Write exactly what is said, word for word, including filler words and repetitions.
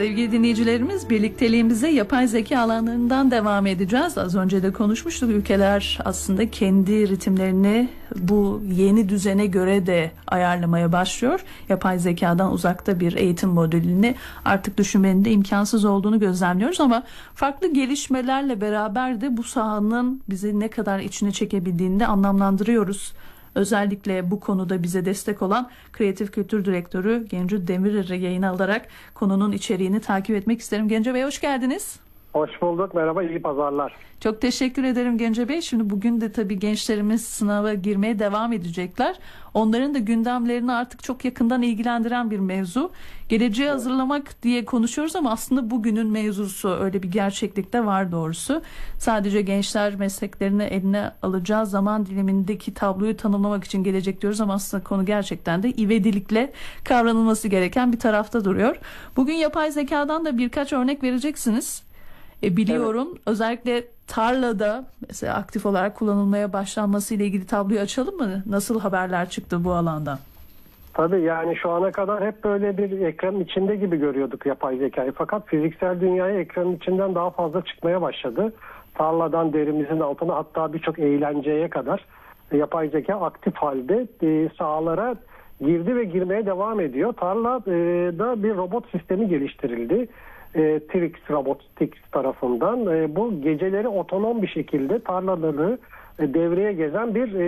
Sevgili dinleyicilerimiz, birlikteliğimize yapay zeka alanlarından devam edeceğiz. Az önce de konuşmuştuk. Ülkeler aslında kendi ritimlerini bu yeni düzene göre de ayarlamaya başlıyor. Yapay zekadan uzakta bir eğitim modelini artık düşünmenin de imkansız olduğunu gözlemliyoruz. Ama farklı gelişmelerle beraber de bu sahanın bizi ne kadar içine çekebildiğini de anlamlandırıyoruz. Özellikle bu konuda bize destek olan Kreatif Kültür Direktörü Genco Demirer'i yayına alarak konunun içeriğini takip etmek isterim. Genco Bey, hoş geldiniz. Hoş bulduk. Merhaba, iyi pazarlar. Çok teşekkür ederim Genco Bey. Şimdi bugün de tabii gençlerimiz sınava girmeye devam edecekler. Onların da gündemlerini artık çok yakından ilgilendiren bir mevzu. Geleceği evet. hazırlamak diye konuşuyoruz ama aslında bugünün mevzusu, öyle bir gerçeklik de var doğrusu. Sadece gençler mesleklerini eline alacağı zaman dilimindeki tabloyu tanımlamak için gelecek diyoruz ama aslında konu gerçekten de ivedilikle kavranılması gereken bir tarafta duruyor. Bugün yapay zekadan da birkaç örnek vereceksiniz. E, biliyorum evet. Özellikle tarlada mesela aktif olarak kullanılmaya başlanması ile ilgili tabloyu açalım mı? Nasıl haberler çıktı bu alanda? Tabii, yani şu ana kadar hep böyle bir ekranın içinde gibi görüyorduk yapay zekayı. Fakat fiziksel dünyaya ekranın içinden daha fazla çıkmaya başladı. Tarladan derimizin altına, hatta birçok eğlenceye kadar yapay zeka aktif halde e, sahalara girdi ve girmeye devam ediyor. Tarlada bir robot sistemi geliştirildi. E, Trix Robotics tarafından. E, bu geceleri otonom bir şekilde tarlaları e, devreye gezen bir e,